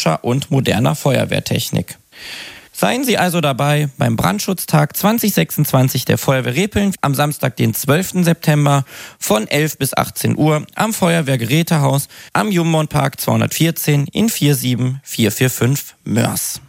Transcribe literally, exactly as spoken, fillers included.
historischer und moderner Feuerwehrtechnik. Seien Sie also dabei beim Brandschutztag zwanzig sechsundzwanzig der Feuerwehr Repeln am Samstag, den zwölften September von elf bis achtzehn Uhr am Feuerwehrgerätehaus am Jummon-Park zweihundertvierzehn in vier sieben vier vier fünf Mörs.